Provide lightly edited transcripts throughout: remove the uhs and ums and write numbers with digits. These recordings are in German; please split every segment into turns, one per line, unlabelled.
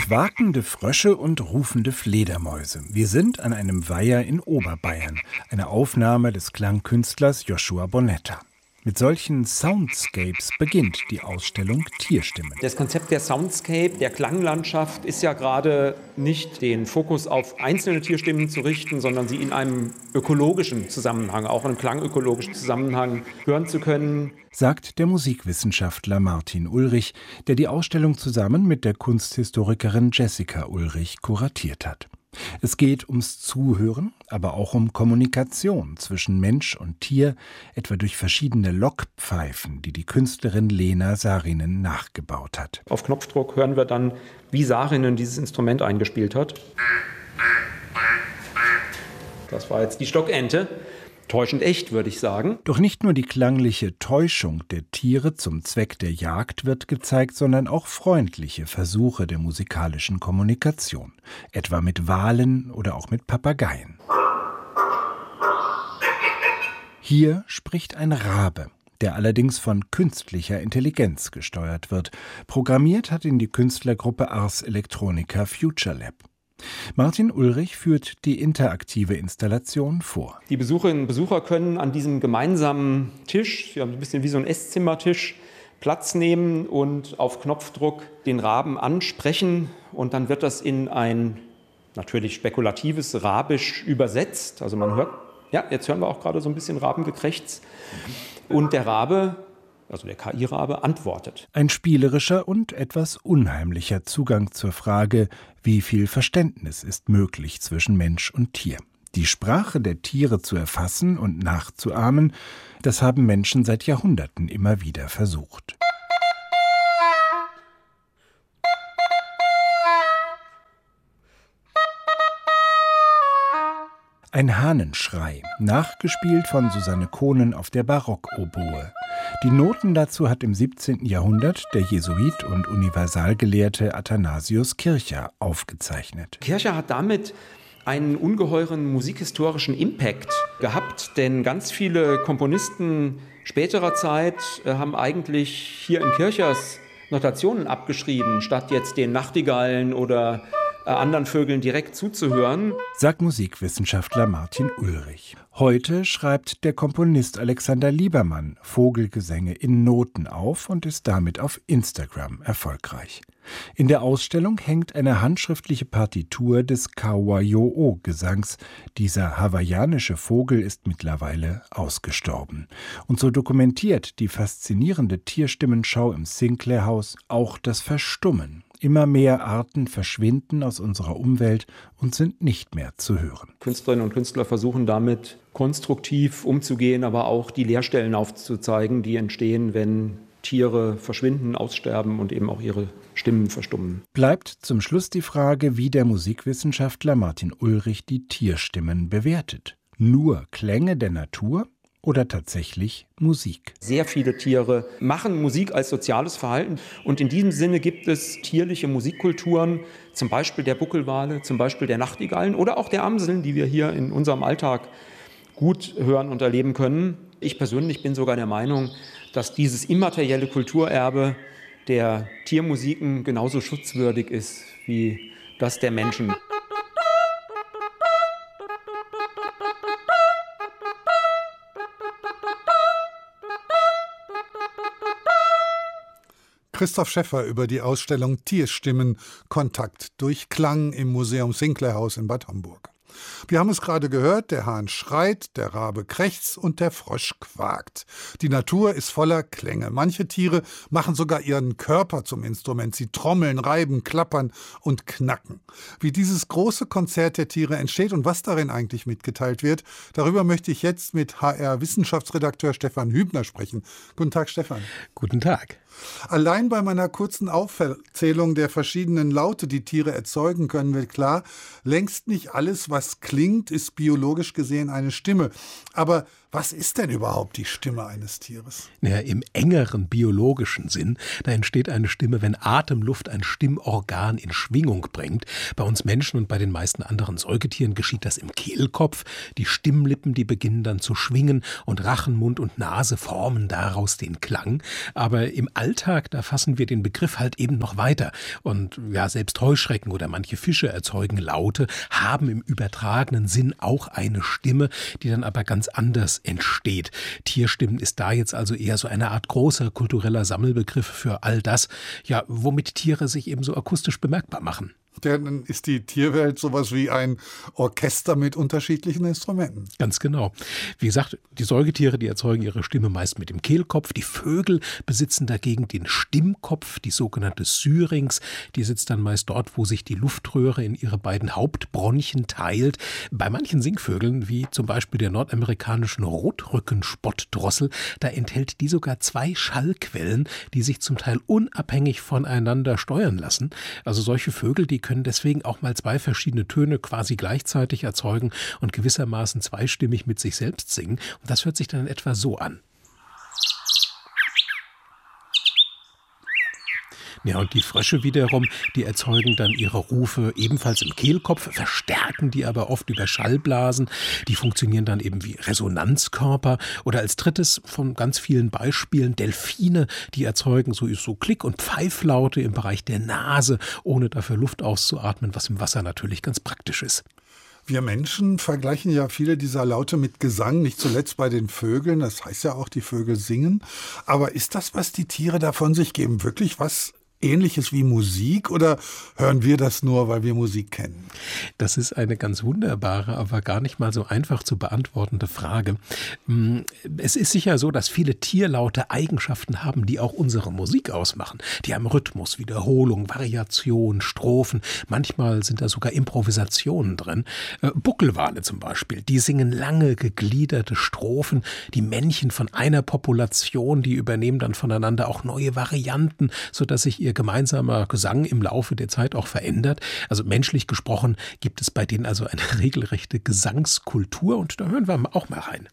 Quakende Frösche und rufende Fledermäuse. Wir sind an einem Weiher in Oberbayern. Eine Aufnahme des Klangkünstlers Joshua Bonetta. Mit solchen Soundscapes beginnt die Ausstellung Tierstimmen.
Das Konzept der Soundscape, der Klanglandschaft, ist ja gerade nicht den Fokus auf einzelne Tierstimmen zu richten, sondern sie in einem ökologischen Zusammenhang, auch in einem klangökologischen Zusammenhang hören zu können.
Sagt der Musikwissenschaftler Martin Ulrich, der die Ausstellung zusammen mit der Kunsthistorikerin Jessica Ulrich kuratiert hat. Es geht ums Zuhören, aber auch um Kommunikation zwischen Mensch und Tier, etwa durch verschiedene Lockpfeifen, die die Künstlerin Lena Saarinen nachgebaut hat.
Auf Knopfdruck hören wir dann, wie Saarinen dieses Instrument eingespielt hat. Das war jetzt die Stockente. Täuschend echt, würde ich sagen.
Doch nicht nur die klangliche Täuschung der Tiere zum Zweck der Jagd wird gezeigt, sondern auch freundliche Versuche der musikalischen Kommunikation, etwa mit Walen oder auch mit Papageien. Hier spricht ein Rabe, der allerdings von künstlicher Intelligenz gesteuert wird. Programmiert hat ihn die Künstlergruppe Ars Electronica Future Lab. Martin Ulrich führt die interaktive Installation vor.
Die Besucherinnen und Besucher können an diesem gemeinsamen Tisch, ein bisschen wie so ein Esszimmertisch, Platz nehmen und auf Knopfdruck den Raben ansprechen. Und dann wird das in ein natürlich spekulatives Rabisch übersetzt. Also man hört, ja, jetzt hören wir auch gerade so ein bisschen Rabengekrächz. Und der Rabe, also der KI-Rabe, antwortet.
Ein spielerischer und etwas unheimlicher Zugang zur Frage, wie viel Verständnis ist möglich zwischen Mensch und Tier. Die Sprache der Tiere zu erfassen und nachzuahmen, das haben Menschen seit Jahrhunderten immer wieder versucht. Ein Hahnenschrei, nachgespielt von Susanne Kohnen auf der Barockoboe. Die Noten dazu hat im 17. Jahrhundert der Jesuit und Universalgelehrte Athanasius Kircher aufgezeichnet.
Kircher hat damit einen ungeheuren musikhistorischen Impact gehabt, denn ganz viele Komponisten späterer Zeit haben eigentlich hier in Kirchers Notationen abgeschrieben, statt jetzt den Nachtigallen oder anderen Vögeln direkt zuzuhören,
sagt Musikwissenschaftler Martin Ulrich. Heute schreibt der Komponist Alexander Liebermann Vogelgesänge in Noten auf und ist damit auf Instagram erfolgreich. In der Ausstellung hängt eine handschriftliche Partitur des Kawaio'o-Gesangs. Dieser hawaiianische Vogel ist mittlerweile ausgestorben. Und so dokumentiert die faszinierende Tierstimmenschau im Sinclair-Haus auch das Verstummen. Immer mehr Arten verschwinden aus unserer Umwelt und sind nicht mehr zu hören.
Künstlerinnen und Künstler versuchen damit konstruktiv umzugehen, aber auch die Leerstellen aufzuzeigen, die entstehen, wenn Tiere verschwinden, aussterben und eben auch ihre Stimmen verstummen.
Bleibt zum Schluss die Frage, wie der Musikwissenschaftler Martin Ulrich die Tierstimmen bewertet. Nur Klänge der Natur? Oder tatsächlich Musik?
Sehr viele Tiere machen Musik als soziales Verhalten. Und in diesem Sinne gibt es tierliche Musikkulturen, zum Beispiel der Buckelwale, zum Beispiel der Nachtigallen oder auch der Amseln, die wir hier in unserem Alltag gut hören und erleben können. Ich persönlich bin sogar der Meinung, dass dieses immaterielle Kulturerbe der Tiermusiken genauso schutzwürdig ist wie das der Menschen.
Christoph Schäffer über die Ausstellung Tierstimmen, Kontakt durch Klang im Museum Sinclair-Haus in Bad Homburg. Wir haben es gerade gehört, der Hahn schreit, der Rabe krächzt und der Frosch quakt. Die Natur ist voller Klänge. Manche Tiere machen sogar ihren Körper zum Instrument. Sie trommeln, reiben, klappern und knacken. Wie dieses große Konzert der Tiere entsteht und was darin eigentlich mitgeteilt wird, darüber möchte ich jetzt mit HR-Wissenschaftsredakteur Stefan Hübner sprechen. Guten Tag, Stefan.
Guten Tag.
Allein bei meiner kurzen Aufzählung der verschiedenen Laute, die Tiere erzeugen können, wird klar, längst nicht alles, was klingt, ist biologisch gesehen eine Stimme. Aber Was ist denn überhaupt die Stimme eines Tieres?
Ja, im engeren biologischen Sinn, da entsteht eine Stimme, wenn Atemluft ein Stimmorgan in Schwingung bringt. Bei uns Menschen und bei den meisten anderen Säugetieren geschieht das im Kehlkopf. Die Stimmlippen, die beginnen dann zu schwingen und Rachen, Mund und Nase formen daraus den Klang. Aber im Alltag, da fassen wir den Begriff halt eben noch weiter. Und ja, selbst Heuschrecken oder manche Fische erzeugen Laute, haben im übertragenen Sinn auch eine Stimme, die dann aber ganz anders entsteht. Tierstimmen ist da jetzt also eher so eine Art großer kultureller Sammelbegriff für all das, ja, womit Tiere sich eben so akustisch bemerkbar machen.
Ja, dann ist die Tierwelt sowas wie ein Orchester mit unterschiedlichen Instrumenten.
Ganz genau. Wie gesagt, die Säugetiere, die erzeugen ihre Stimme meist mit dem Kehlkopf. Die Vögel besitzen dagegen den Stimmkopf, die sogenannte Syrinx. Die sitzt dann meist dort, wo sich die Luftröhre in ihre beiden Hauptbronchien teilt. Bei manchen Singvögeln, wie zum Beispiel der nordamerikanischen Rotrückenspottdrossel, da enthält die sogar 2 Schallquellen, die sich zum Teil unabhängig voneinander steuern lassen. Also solche Vögel, die können deswegen auch mal 2 verschiedene Töne quasi gleichzeitig erzeugen und gewissermaßen zweistimmig mit sich selbst singen. Und das hört sich dann etwa so an. Ja, und die Frösche wiederum, die erzeugen dann ihre Rufe ebenfalls im Kehlkopf, verstärken die aber oft über Schallblasen. Die funktionieren dann eben wie Resonanzkörper. Oder als drittes von ganz vielen Beispielen Delfine, die erzeugen so Klick- und Pfeiflaute im Bereich der Nase, ohne dafür Luft auszuatmen, was im Wasser natürlich ganz praktisch ist.
Wir Menschen vergleichen ja viele dieser Laute mit Gesang, nicht zuletzt bei den Vögeln. Das heißt ja auch, die Vögel singen. Aber ist das, was die Tiere da von sich geben, wirklich was Ähnliches wie Musik oder hören wir das nur, weil wir Musik kennen?
Das ist eine ganz wunderbare, aber gar nicht mal so einfach zu beantwortende Frage. Es ist sicher so, dass viele Tierlaute Eigenschaften haben, die auch unsere Musik ausmachen. Die haben Rhythmus, Wiederholung, Variation, Strophen. Manchmal sind da sogar Improvisationen drin. Buckelwale zum Beispiel, die singen lange, gegliederte Strophen. Die Männchen von einer Population, die übernehmen dann voneinander auch neue Varianten, sodass sich ihr gemeinsamer Gesang im Laufe der Zeit auch verändert. Also menschlich gesprochen gibt es bei denen also eine regelrechte Gesangskultur und da hören wir auch mal rein.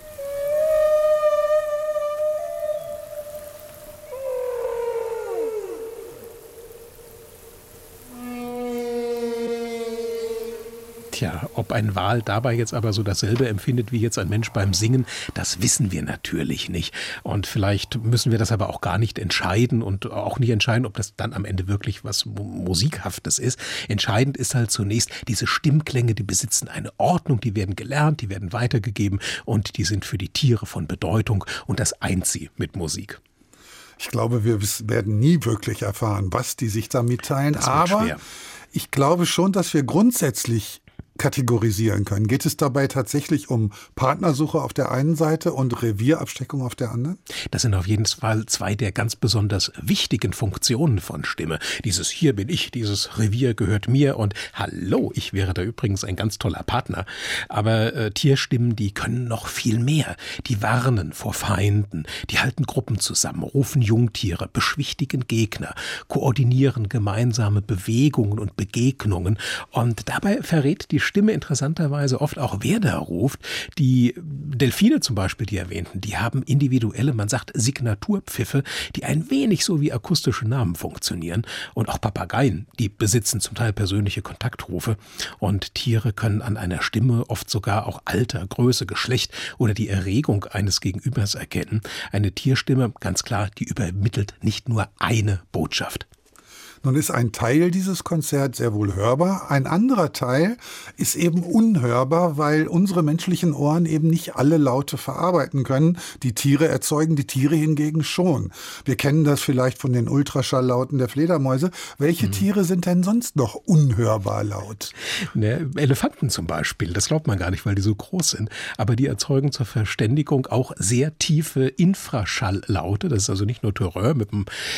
Tja, ob ein Wal dabei jetzt aber so dasselbe empfindet wie jetzt ein Mensch beim Singen, das wissen wir natürlich nicht. Und vielleicht müssen wir das aber auch gar nicht entscheiden und auch nicht entscheiden, ob das dann am Ende wirklich was Musikhaftes ist. Entscheidend ist halt zunächst, diese Stimmklänge, die besitzen eine Ordnung, die werden gelernt, die werden weitergegeben und die sind für die Tiere von Bedeutung und das eint sie mit Musik.
Ich glaube, wir werden nie wirklich erfahren, was die sich da mitteilen. Aber schwer. Ich glaube schon, dass wir grundsätzlich kategorisieren können. Geht es dabei tatsächlich um Partnersuche auf der einen Seite und Revierabsteckung auf der anderen?
Das sind auf jeden Fall 2 der ganz besonders wichtigen Funktionen von Stimme. Dieses Hier bin ich, dieses Revier gehört mir und hallo, ich wäre da übrigens ein ganz toller Partner. Aber Tierstimmen, die können noch viel mehr. Die warnen vor Feinden, die halten Gruppen zusammen, rufen Jungtiere, beschwichtigen Gegner, koordinieren gemeinsame Bewegungen und Begegnungen und dabei verrät die Stimme interessanterweise oft auch, wer da ruft. Die Delfine zum Beispiel, die erwähnten, die haben individuelle, man sagt Signaturpfiffe, die ein wenig so wie akustische Namen funktionieren. Und auch Papageien, die besitzen zum Teil persönliche Kontaktrufe. Und Tiere können an einer Stimme oft sogar auch Alter, Größe, Geschlecht oder die Erregung eines Gegenübers erkennen. Eine Tierstimme, ganz klar, die übermittelt nicht nur eine Botschaft.
Nun ist ein Teil dieses Konzerts sehr wohl hörbar, ein anderer Teil ist eben unhörbar, weil unsere menschlichen Ohren eben nicht alle Laute verarbeiten können. Die Tiere erzeugen, die Tiere hingegen schon. Wir kennen das vielleicht von den Ultraschalllauten der Fledermäuse. Welche Tiere sind denn sonst noch unhörbar laut?
Elefanten zum Beispiel, das glaubt man gar nicht, weil die so groß sind. Aber die erzeugen zur Verständigung auch sehr tiefe Infraschalllaute. Das ist also nicht nur Terreur mit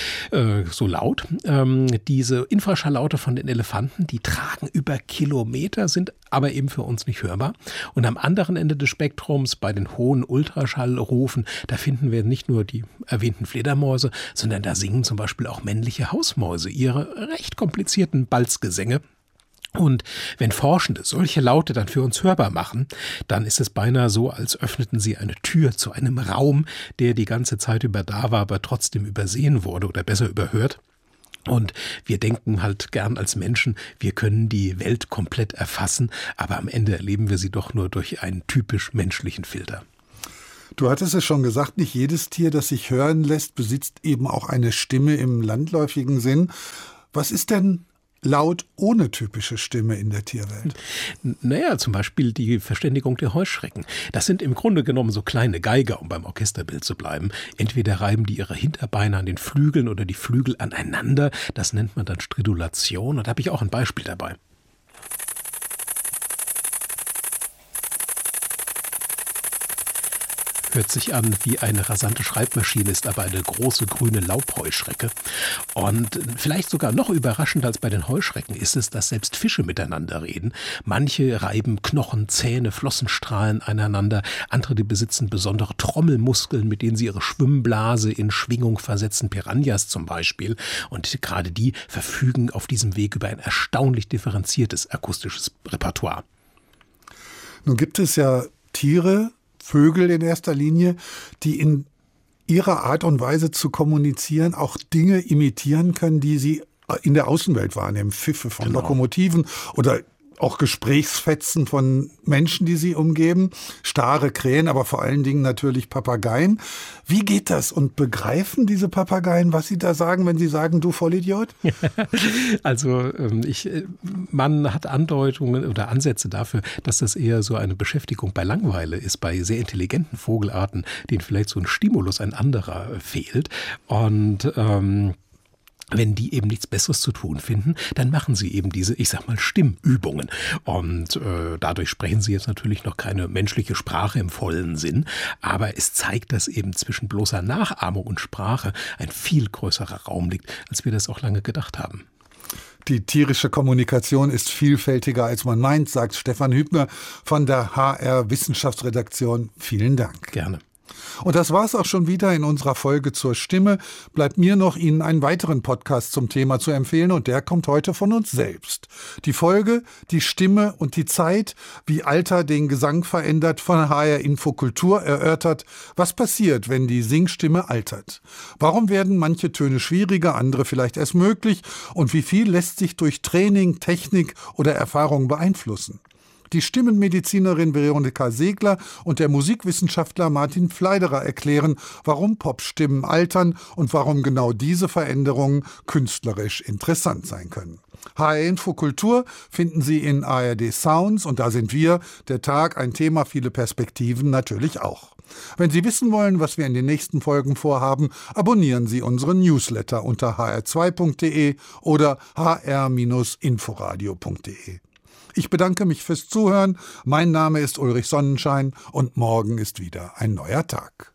dem so laut. Diese Infraschalllaute von den Elefanten, die tragen über Kilometer, sind aber eben für uns nicht hörbar. Und am anderen Ende des Spektrums, bei den hohen Ultraschallrufen, da finden wir nicht nur die erwähnten Fledermäuse, sondern da singen zum Beispiel auch männliche Hausmäuse ihre recht komplizierten Balzgesänge. Und wenn Forschende solche Laute dann für uns hörbar machen, dann ist es beinahe so, als öffneten sie eine Tür zu einem Raum, der die ganze Zeit über da war, aber trotzdem übersehen wurde oder besser überhört. Und wir denken halt gern als Menschen, wir können die Welt komplett erfassen, aber am Ende erleben wir sie doch nur durch einen typisch menschlichen Filter.
Du hattest es schon gesagt, nicht jedes Tier, das sich hören lässt, besitzt eben auch eine Stimme im landläufigen Sinn. Was ist denn Laut ohne typische Stimme in der Tierwelt?
Naja, zum Beispiel die Verständigung der Heuschrecken. Das sind im Grunde genommen so kleine Geiger, um beim Orchesterbild zu bleiben. Entweder reiben die ihre Hinterbeine an den Flügeln oder die Flügel aneinander. Das nennt man dann Stridulation. Und da habe ich auch ein Beispiel dabei. Hört sich an wie eine rasante Schreibmaschine, ist aber eine große grüne Laubheuschrecke. Und vielleicht sogar noch überraschender als bei den Heuschrecken ist es, dass selbst Fische miteinander reden. Manche reiben Knochen, Zähne, Flossenstrahlen aneinander. Andere, die besitzen besondere Trommelmuskeln, mit denen sie ihre Schwimmblase in Schwingung versetzen. Piranhas zum Beispiel. Und gerade die verfügen auf diesem Weg über ein erstaunlich differenziertes akustisches Repertoire.
Nun gibt es ja Tiere, Vögel in erster Linie, die in ihrer Art und Weise zu kommunizieren auch Dinge imitieren können, die sie in der Außenwelt wahrnehmen. Pfiffe von Lokomotiven oder auch Gesprächsfetzen von Menschen, die sie umgeben. Starre Krähen, aber vor allen Dingen natürlich Papageien. Wie geht das? Und begreifen diese Papageien, was sie da sagen, wenn sie sagen, du Vollidiot?
Also man hat Andeutungen oder Ansätze dafür, dass das eher so eine Beschäftigung bei Langeweile ist, bei sehr intelligenten Vogelarten, denen vielleicht so ein Stimulus, ein anderer fehlt. Und wenn die eben nichts Besseres zu tun finden, dann machen sie eben diese, ich sag mal, Stimmübungen. Und dadurch sprechen sie jetzt natürlich noch keine menschliche Sprache im vollen Sinn, aber es zeigt, dass eben zwischen bloßer Nachahmung und Sprache ein viel größerer Raum liegt, als wir das auch lange gedacht haben.
Die tierische Kommunikation ist vielfältiger, als man meint, sagt Stefan Hübner von der HR Wissenschaftsredaktion. Vielen Dank.
Gerne.
Und das war's auch schon wieder in unserer Folge zur Stimme. Bleibt mir noch, Ihnen einen weiteren Podcast zum Thema zu empfehlen und der kommt heute von uns selbst. Die Folge, die Stimme und die Zeit, wie Alter den Gesang verändert, von HR Infokultur erörtert, was passiert, wenn die Singstimme altert. Warum werden manche Töne schwieriger, andere vielleicht erst möglich und wie viel lässt sich durch Training, Technik oder Erfahrung beeinflussen? Die Stimmenmedizinerin Veronika Segler und der Musikwissenschaftler Martin Pfleiderer erklären, warum Popstimmen altern und warum genau diese Veränderungen künstlerisch interessant sein können. HR Infokultur finden Sie in ARD Sounds und da sind wir, der Tag, ein Thema, viele Perspektiven natürlich auch. Wenn Sie wissen wollen, was wir in den nächsten Folgen vorhaben, abonnieren Sie unseren Newsletter unter hr2.de oder hr-inforadio.de. Ich bedanke mich fürs Zuhören. Mein Name ist Ulrich Sonnenschein und morgen ist wieder ein neuer Tag.